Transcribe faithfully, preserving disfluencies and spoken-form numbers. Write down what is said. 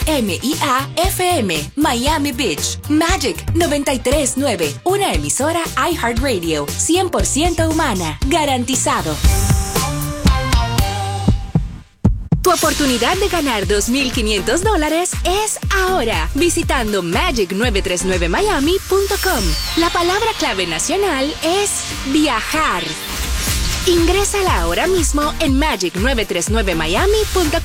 M I A F M, Miami Beach. Magic noventa y tres punto nueve, una emisora iHeartRadio, cien por ciento humana, garantizado. Tu oportunidad de ganar dos mil quinientos dólares es ahora, visitando magic nueve tres nueve miami punto com. La palabra clave nacional es viajar. Ingrésala ahora mismo en magic nueve tres nueve miami punto